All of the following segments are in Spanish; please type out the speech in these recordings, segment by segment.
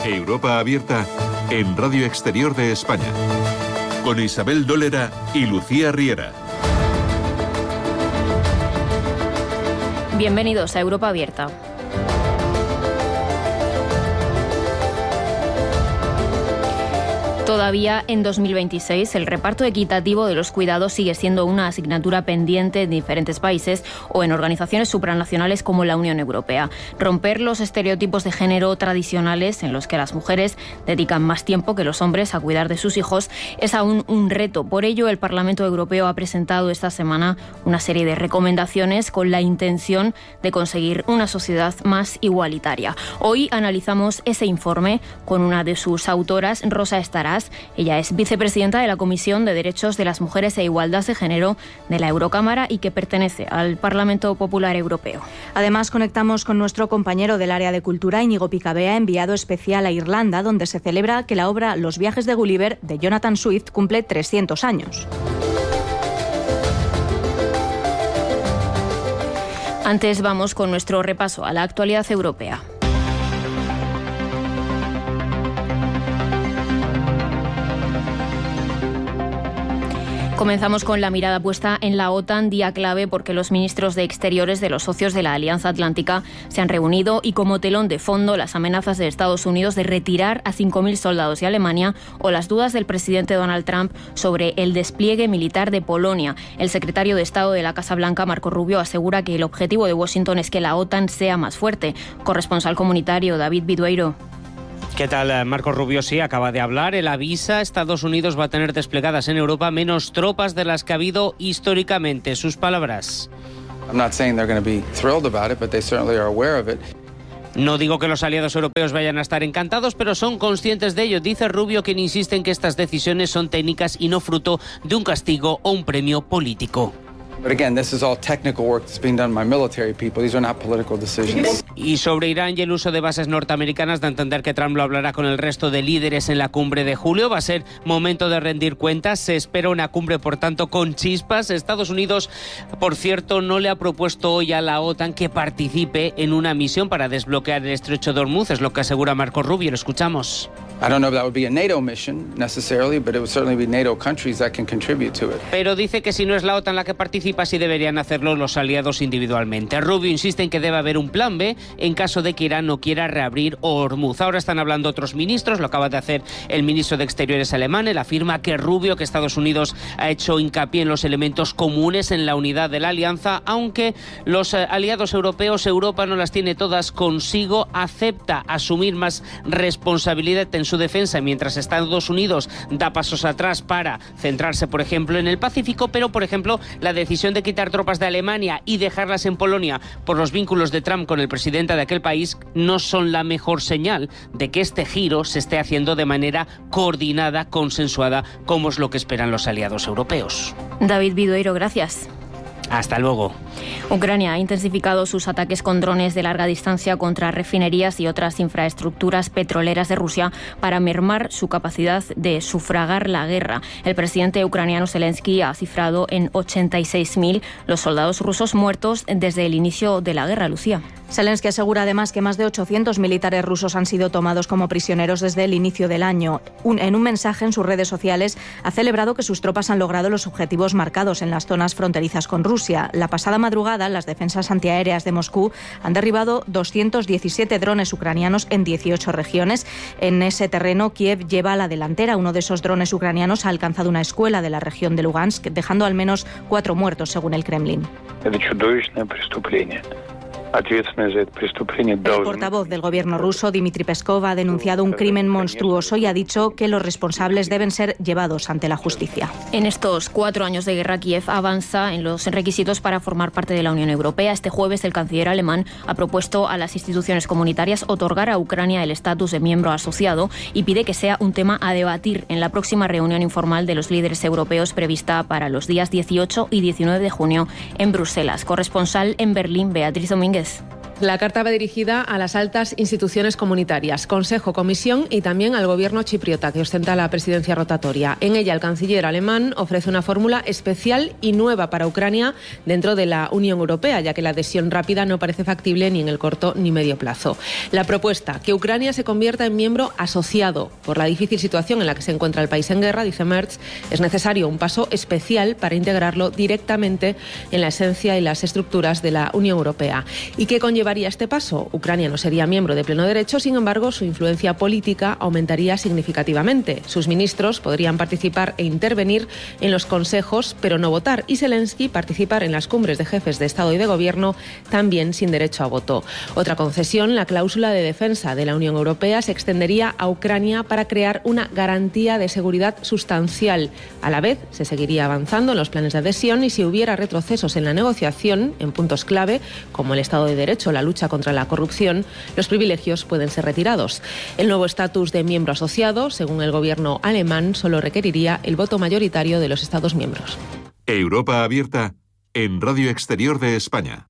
Europa Abierta en Radio Exterior de España, con Isabel Dólera y Lucía Riera. Bienvenidos a Europa Abierta. Todavía en 2026, el reparto equitativo de los cuidados sigue siendo una asignatura pendiente en diferentes países o en organizaciones supranacionales como la Unión Europea. Romper los estereotipos de género tradicionales en los que las mujeres dedican más tiempo que los hombres a cuidar de sus hijos es aún un reto. Por ello, el Parlamento Europeo ha presentado esta semana una serie de recomendaciones con la intención de conseguir una sociedad más igualitaria. Hoy analizamos ese informe con una de sus autoras, Rosa Estaràs. Ella es vicepresidenta de la Comisión de Derechos de las Mujeres e Igualdad de Género de la Eurocámara y que pertenece al Parlamento Popular Europeo. Además, conectamos con nuestro compañero del área de cultura, Íñigo Picabea, enviado especial a Irlanda, donde se celebra que la obra Los viajes de Gulliver, de Jonathan Swift, cumple 300 años. Antes vamos con nuestro repaso a la actualidad europea. Comenzamos con la mirada puesta en la OTAN, día clave porque los ministros de Exteriores de los socios de la Alianza Atlántica se han reunido y como telón de fondo las amenazas de Estados Unidos de retirar a 5.000 soldados de Alemania o las dudas del presidente Donald Trump sobre el despliegue militar de Polonia. El secretario de Estado de la Casa Blanca, Marco Rubio, asegura que el objetivo de Washington es que la OTAN sea más fuerte. Corresponsal comunitario David Bidueiro. ¿Qué tal? Marco Rubio sí acaba de hablar. Él avisa, Estados Unidos va a tener desplegadas en Europa menos tropas de las que ha habido históricamente. Sus palabras. No digo que los aliados europeos vayan a estar encantados, pero son conscientes de ello. Dice Rubio, quien insiste en que estas decisiones son técnicas y no fruto de un castigo o un premio político. Y sobre Irán y el uso de bases norteamericanas, da a entender que Trump lo hablará con el resto de líderes en la cumbre de julio. Va a ser momento de rendir cuentas. Se espera una cumbre, por tanto, con chispas. Estados Unidos, por cierto, no le ha propuesto hoy a la OTAN que participe en una misión para desbloquear el estrecho de Hormuz. Es lo que asegura Marco Rubio. Lo escuchamos. Pero dice que si no es la OTAN la que participa, sí deberían hacerlo los aliados individualmente. Rubio insiste en que debe haber un plan B en caso de que Irán no quiera reabrir Hormuz. Ahora están hablando otros ministros, lo acaba de hacer el ministro de Exteriores alemán. Él afirma que Estados Unidos ha hecho hincapié en los elementos comunes en la unidad de la alianza, aunque los aliados europeos, Europa no las tiene todas consigo, acepta asumir más responsabilidad en su defensa, mientras Estados Unidos da pasos atrás para centrarse, por ejemplo, en el Pacífico, pero, por ejemplo, la decisión de quitar tropas de Alemania y dejarlas en Polonia por los vínculos de Trump con el presidente de aquel país no son la mejor señal de que este giro se esté haciendo de manera coordinada, consensuada, como es lo que esperan los aliados europeos. David Bidueiro, gracias. Hasta luego. Ucrania ha intensificado sus ataques con drones de larga distancia contra refinerías y otras infraestructuras petroleras de Rusia para mermar su capacidad de sufragar la guerra. El presidente ucraniano Zelensky ha cifrado en 86.000 los soldados rusos muertos desde el inicio de la guerra. Lucía. Zelensky asegura además que más de 800 militares rusos han sido tomados como prisioneros desde el inicio del año. En un mensaje en sus redes sociales ha celebrado que sus tropas han logrado los objetivos marcados en las zonas fronterizas con Rusia. La pasada madrugada, las defensas antiaéreas de Moscú han derribado 217 drones ucranianos en 18 regiones. En ese terreno, Kiev lleva a la delantera. Uno de esos drones ucranianos ha alcanzado una escuela de la región de Lugansk, dejando al menos 4 muertos, según el Kremlin. El portavoz del gobierno ruso, Dmitry Peskov, ha denunciado un crimen monstruoso y ha dicho que los responsables deben ser llevados ante la justicia. En estos 4 años de guerra, Kiev avanza en los requisitos para formar parte de la Unión Europea. Este jueves, el canciller alemán ha propuesto a las instituciones comunitarias otorgar a Ucrania el estatus de miembro asociado y pide que sea un tema a debatir en la próxima reunión informal de los líderes europeos prevista para los días 18 y 19 de junio en Bruselas. Corresponsal en Berlín, Beatriz Domínguez. La carta va dirigida a las altas instituciones comunitarias, Consejo, Comisión y también al gobierno chipriota, que ostenta la presidencia rotatoria. En ella, el canciller alemán ofrece una fórmula especial y nueva para Ucrania dentro de la Unión Europea, ya que la adhesión rápida no parece factible ni en el corto ni medio plazo. La propuesta, que Ucrania se convierta en miembro asociado. Por la difícil situación en la que se encuentra el país en guerra, dice Merz, es necesario un paso especial para integrarlo directamente en la esencia y las estructuras de la Unión Europea. ¿Y qué conlleva este paso? Ucrania no sería miembro de pleno derecho, sin embargo, su influencia política aumentaría significativamente. Sus ministros podrían participar e intervenir en los consejos, pero no votar, y Zelensky participar en las cumbres de jefes de Estado y de Gobierno, también sin derecho a voto. Otra concesión, la cláusula de defensa de la Unión Europea se extendería a Ucrania para crear una garantía de seguridad sustancial. A la vez, se seguiría avanzando en los planes de adhesión y si hubiera retrocesos en la negociación, en puntos clave, como el Estado de Derecho, la lucha contra la corrupción, los privilegios pueden ser retirados. El nuevo estatus de miembro asociado, según el gobierno alemán, solo requeriría el voto mayoritario de los Estados miembros. Europa abierta en Radio Exterior de España.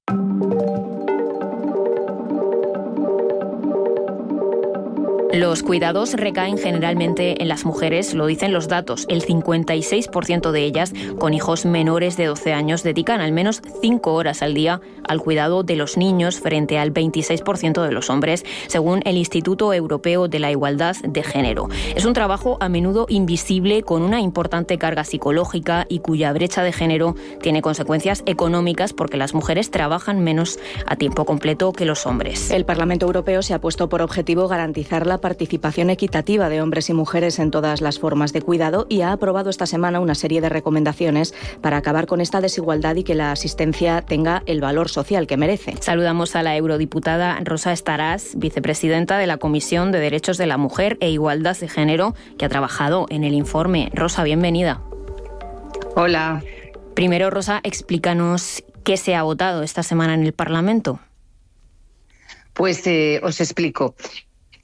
Los cuidados recaen generalmente en las mujeres, lo dicen los datos. El 56% de ellas, con hijos menores de 12 años, dedican al menos 5 horas al día al cuidado de los niños frente al 26% de los hombres, según el Instituto Europeo de la Igualdad de Género. Es un trabajo a menudo invisible, con una importante carga psicológica y cuya brecha de género tiene consecuencias económicas porque las mujeres trabajan menos a tiempo completo que los hombres. El Parlamento Europeo se ha puesto por objetivo garantizar la participación equitativa de hombres y mujeres en todas las formas de cuidado y ha aprobado esta semana una serie de recomendaciones para acabar con esta desigualdad y que la asistencia tenga el valor social que merece. Saludamos a la eurodiputada Rosa Estaràs, vicepresidenta de la Comisión de Derechos de la Mujer e Igualdad de Género, que ha trabajado en el informe. Rosa, bienvenida. Hola. Primero, Rosa, explícanos qué se ha votado esta semana en el Parlamento. Pues os explico.